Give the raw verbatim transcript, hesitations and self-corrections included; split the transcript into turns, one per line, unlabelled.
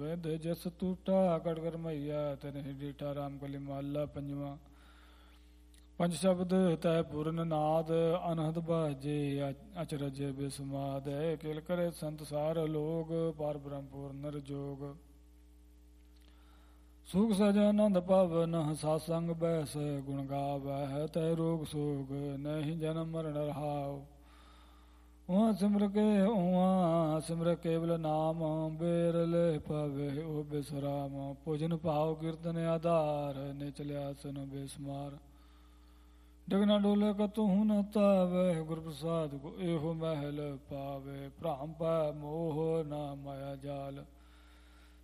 ਨਿਧ ਜਸ ਟੂਟਾ ਕੜਕਰ ਮਈਆ ਤਨ ਹੀ ਡੀਠਾ ਰਾਮ ਕਲੀ ਮਹੱਲਾ ਪੰਜਵਾਂ। ਪੰਜ ਸ਼ਬਦ ਤੈ ਪੂਰਨ ਨਾਦ ਅਨਹਦ ਬਾਜੇ ਅਚਰਜ ਬਿਸਮਾਦ ਕਿਲ ਕਰੇ ਸੰਤ ਸਾਰ ਲੋਗ ਪਾਰ ਬ੍ਰਹਮ ਪੂਰਨ ਰਜੋਗ। ਸੁਖ ਸਜ ਆਨੰਦ ਪਵਨ ਸਾਸੰਗ ਬੈਸ ਗੁਣ ਗਾਵੈ ਤੈ ਰੋਗ ਸੋਗ ਨਹੀਂ ਜਨਮ ਮਰਨ ਰਹਾਉ। ਉਹਾਂ ਸਿਮਰ ਕੇ ਉਹਾਂ ਸਿਮਰ ਕੇਵਲ ਨਾਮ ਬੇਰਲੇ ਪਵੇ ਉਹ ਬਿਸਰਾਮ। ਭੋਜਨ ਭਾਵ ਕੀਰਤਨ ਆਧਾਰ ਨਿਚਲਿਆ ਸਨ ਬੇਸਮਾਰ। ਡਗਨਾ ਡੋਲੇ ਕਤਹੁ ਨ ਤਾਵੈ ਗੁਰ ਪ੍ਰਸਾਦ ਕੋ ਇਹੋ ਮਹਿਲ ਪਾਵੇ। ਭ੍ਰਾਮ ਪੈ ਮੋਹ ਨਾ ਮਾਇਆ ਜਾਲ